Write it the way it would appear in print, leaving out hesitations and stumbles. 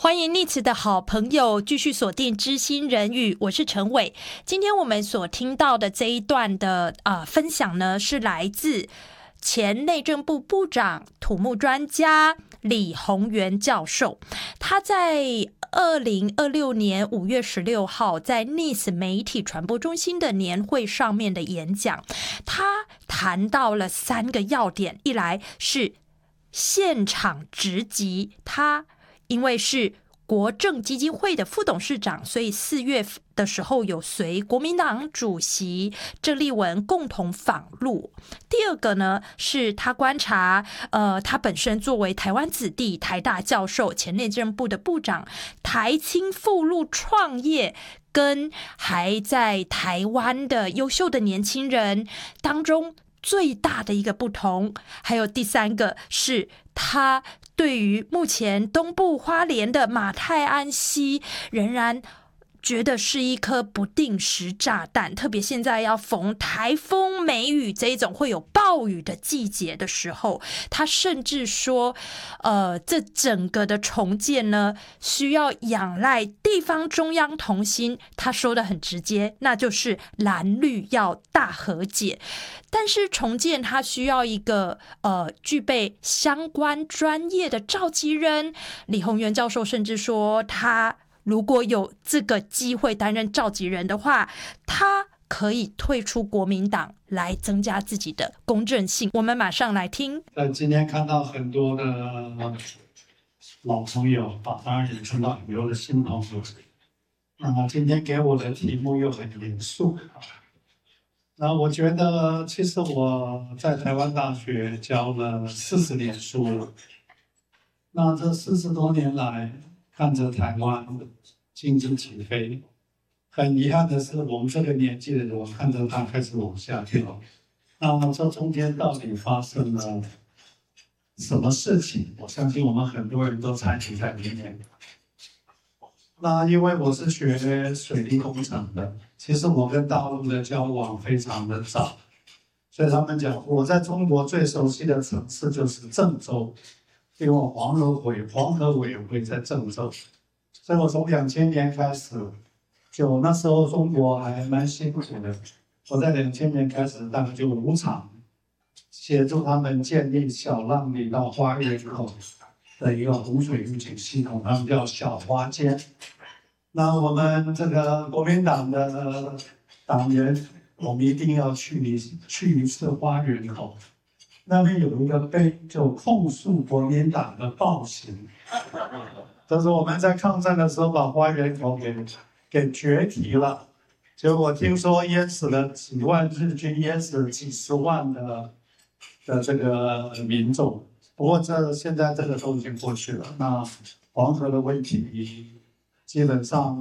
欢迎逆词的好朋友继续锁定知心人语，我是陈伟。今天我们所听到的这一段的分享呢，是来自前内政部部长、土木专家李鸿源教授。他在2026年5月16号在 NIST 媒体传播中心的年会上面的演讲，他谈到了3个要点。一来是现场直击，他因为是国政基金会的副董事长，所以4月的时候有随国民党主席郑丽文共同访陆。第二个呢，是他观察他本身作为台湾子弟、台大教授、前内政部的部长，台青赴陆创业跟还在台湾的优秀的年轻人当中最大的一个不同。还有第3个是他对于目前东部花莲的马太安溪仍然觉得是一颗不定时炸弹，特别现在要逢台风、梅雨这一种会有暴雨的季节的时候，他甚至说这整个的重建呢，需要仰赖地方中央同心。他说的很直接，那就是蓝绿要大和解。但是重建它需要一个具备相关专业的召集人。李鸿源教授甚至说，他如果有这个机会担任召集人的话，他可以退出国民党来增加自己的公正性。我们马上来听。 今天看到很多的老朋友，当然也看到很多的新朋友。今天给我的题目又很严肃。那我觉得，其实我在台湾大学教了40年书了。那这40多年来，看着台湾经济起飞，很遗憾的是，我们这个年纪的人看着它开始往下掉。那这中间到底发生了什么事情？我相信我们很多人都参与在里面。那因为我是学水利工程的，其实我跟大陆的交往非常的早，所以他们讲我在中国最熟悉的城市就是郑州，因为我黄河委员会在郑州，所以我从2000年开始，就那时候中国还蛮辛苦的，我在2000年开始大概就5场协助他们建立小浪里到花园口的一个洪水预警系统，他们叫小花间。那我们这个国民党的党员，我们一定要去一次花园口，那边有一个碑，就控诉国民党的暴行。这是我们在抗战的时候把花园口给决堤了，结果听说淹死了几万日军，淹死了几十万的这个民众。不过现在这个都已经过去了。那黄河的问题基本上